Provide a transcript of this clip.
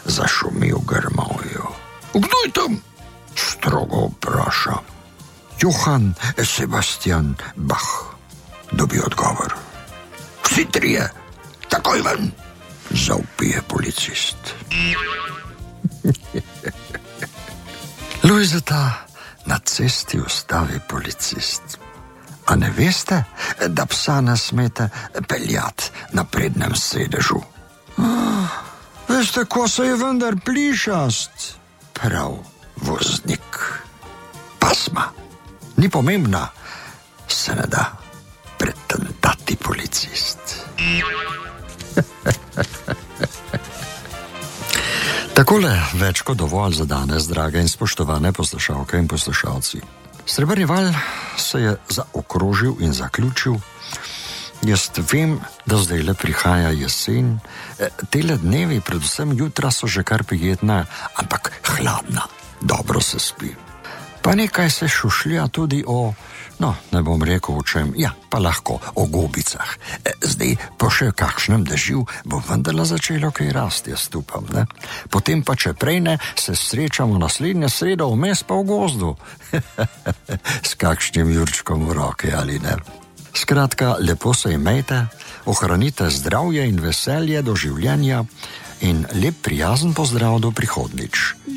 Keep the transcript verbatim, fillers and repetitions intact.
zašumi v grmovju. Kdo je tam? Strogo vpraša. Johann Sebastian Bach. Dobi odgovor. Vsi trije, takoj ven, zavpije policist. Lojzeta na cesti ustavi policist. A ne veste, da psa ne smete peljati na prednjem sedežu? Ah, veste, ko se je vendar plišast? Prav, voznik. Pasma, ni pomembna, se ne da pretentati policist. Takole več kot dovolj za danes, drage in spoštovane poslušalke in poslušalci. Srebrni val se je zaokrožil in zaključil. Jaz vem, da zdaj le prihaja jesen. Tele dnevi, predvsem jutra, so že kar prijetna, ampak hladna. Dobro se spi. Pa nekaj se šušlja tudi o, no, ne bom rekel o čem, ja, pa lahko o gobicah. Zdaj, po še kakšnem dežju, bo vendarle začelo kaj rasti, jaz upam, ne? Potem pa, če prej ne, se srečamo naslednje sredo vmes pa v gozdu. S kakšnim jurčkom v roke, ali ne? Skratka, lepo se imejte, ohranite zdravje in veselje do življenja in lep prijazen pozdrav do prihodnič.